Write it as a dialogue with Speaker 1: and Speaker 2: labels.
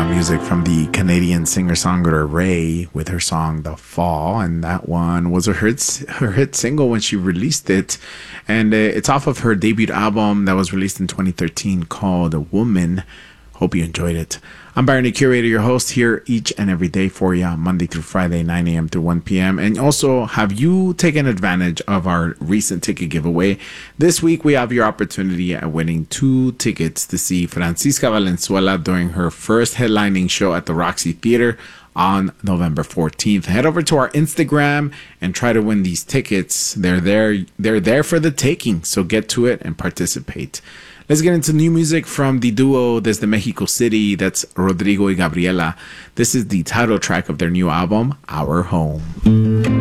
Speaker 1: music from the Canadian singer-songwriter Ray with her song The Fall, and that one was her hit single when she released it, and it's off of her debut album that was released in 2013 called A Woman. Hope you enjoyed it. I'm Barney Curator, your host here each and every day for you, Monday through Friday, 9 a.m. to 1 p.m. And also, have you taken advantage of our recent ticket giveaway? This week, we have your opportunity at winning 2 tickets to see Francisca Valenzuela during her first headlining show at the Roxy Theater on November 14th. Head over to our Instagram and try to win these tickets. They're there for the taking, so get to it and participate. Let's get into new music from the duo Desde Mexico City. That's Rodrigo y Gabriela. This is the title track of their new album, Our Home.